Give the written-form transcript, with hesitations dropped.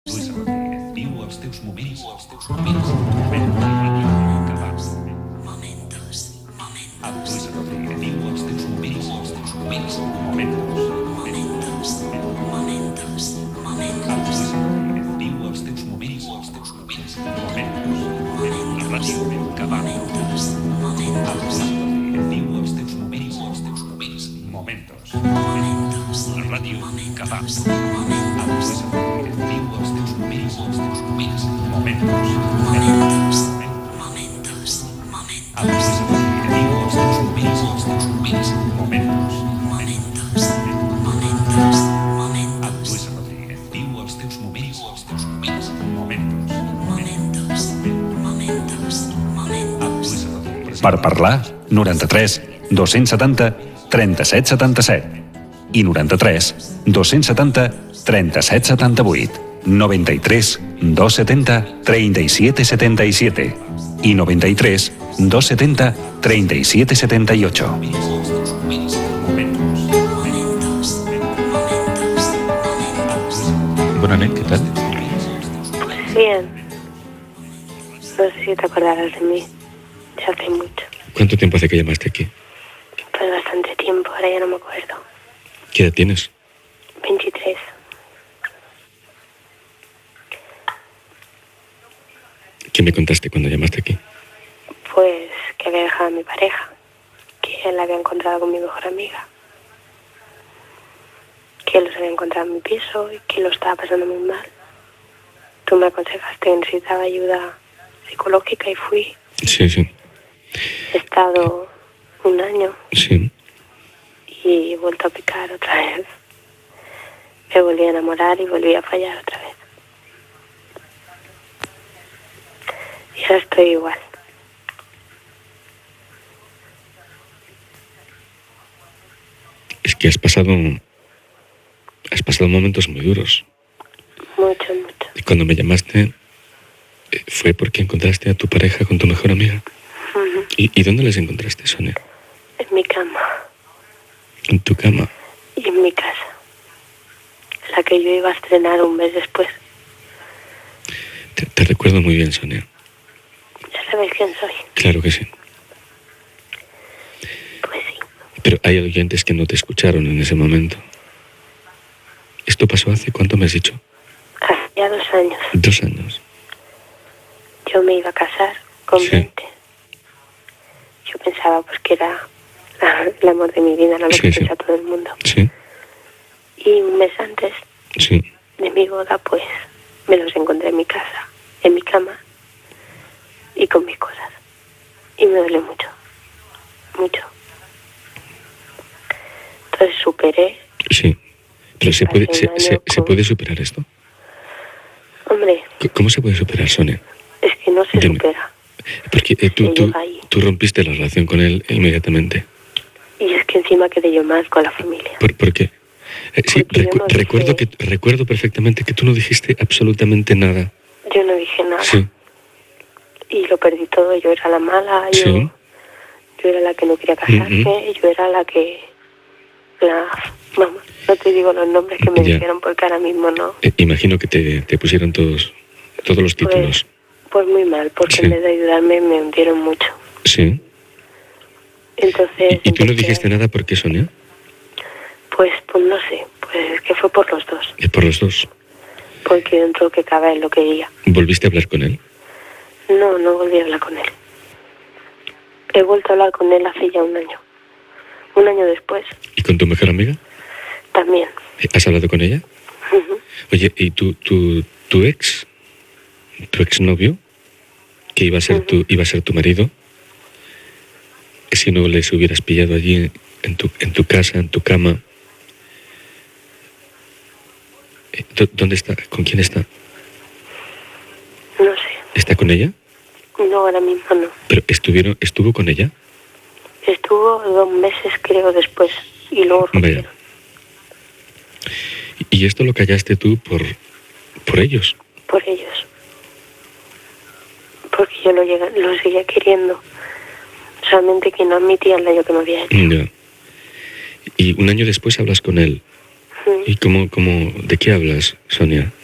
Lluís Rodríguez, viu els teus moments, momentos. Amb Lluís Rodríguez, viu els teus moments, momentos. Amb Lluís Rodríguez, viu els teus moments, momentos. La ràdio que va. Amb Lluís Rodríguez, viu els teus moments, momentos. La ràdio que va. Amb Lluís Rodríguez, viu els teus moments, momentos. Amb Lluís Rodríguez, viu els teus moments, momentos. Amb Lluís Rodríguez, viu els teus moments, momentos. Per parlar, 93 270 37 77 i 93 270 37 78, 93 270 37 77 y 93 270 37 78. Buenas noches, ¿qué tal? Pues bien. No sé si te acordarás de mí. Ya hace mucho. ¿Cuánto tiempo hace que llamaste aquí? Pues bastante tiempo, ahora ya no me acuerdo. ¿Qué edad tienes? 23. ¿Qué me contaste cuando llamaste aquí? Pues que había dejado a mi pareja, que él la había encontrado con mi mejor amiga, que él los había encontrado en mi piso y que lo estaba pasando muy mal. Tú me aconsejaste que necesitaba ayuda psicológica y fui. Sí, sí. He estado un año Sí. y he vuelto a picar otra vez. Me volví a enamorar y volví a fallar otra vez. Y ahora estoy igual. Es que has pasado momentos muy duros. Mucho. Y cuando me llamaste, fue porque encontraste a tu pareja con tu mejor amiga. Uh-huh. ¿Y dónde les encontraste, Sonia? En mi cama En tu cama. y en mi casa. La que yo iba a estrenar un mes después. Te recuerdo muy bien, Sonia. Ya sabéis quién soy. Claro que sí. Pues sí. Pero hay oyentes que no te escucharon en ese momento. ¿Esto pasó hace cuánto me has dicho? Hace ya 2 años. 2 años. Yo me iba a casar con Sí. 20. Yo pensaba pues que era el amor de mi vida, no lo Sí, que sí. piensa todo el mundo. Sí, Y un mes antes sí. de mi boda, pues me los encontré en mi casa, en mi cama y con mis cosas. Y me duele mucho. Mucho. Entonces superé. Sí. Pero ¿se puede, Hace un año se con- puede superar esto? Hombre, ¿Cómo se puede superar, Sonia? es que no se Dime. supera. Porque Se lleva ahí. tú rompiste la relación con él inmediatamente. Y es que encima quedé yo mal con la familia. ¿Por qué? Sí, Porque yo no dije- recuerdo perfectamente que tú no dijiste absolutamente nada. Yo no dije nada. Sí, Y lo perdí todo. Yo era la mala, Sí. yo era la que no quería casarme, yo era la que... Vamos, no te digo los nombres que me Ya. dijeron porque ahora mismo no. Imagino que te pusieron todos los títulos. Pues muy mal, porque Sí. en vez de ayudarme me hundieron mucho. Sí. Entonces... ¿Y tú no empecé- dijiste nada por qué, Sonia? Pues no sé, pues es que fue por los dos. Por los dos. Porque dentro que cabe él lo quería. ¿Volviste a hablar con él? No volví a hablar con él. He vuelto a hablar con él hace ya un año. Un año después, ¿Y con tu mejor amiga? también. ¿Has hablado con ella? Ujú. Oye, ¿y tu exnovio, que iba a ser tu marido, si no les hubieras pillado allí en tu casa, en tu cama, ¿dónde está? ¿Con quién está? No sé. ¿Está con ella? No, ahora mismo no. ¿Pero estuvo con ella? Estuvo 2 meses, creo, después. Y luego rompieron. Vaya. ¿Y esto lo callaste tú por ellos? Por ellos. Porque yo lo seguía queriendo. Solamente que no admitía el daño que me había hecho. Ya. Y un año después hablas con él. ¿Y de qué hablas, Sonia?